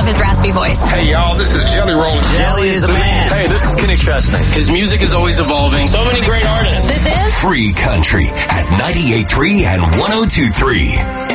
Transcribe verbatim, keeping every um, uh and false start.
his raspy voice. Hey, y'all, this is Jelly Roll. Jelly is the man. Hey, this is Kenny Chesney. His music is always evolving. So many great artists. This is Free Country at ninety-eight point three and one oh two point three.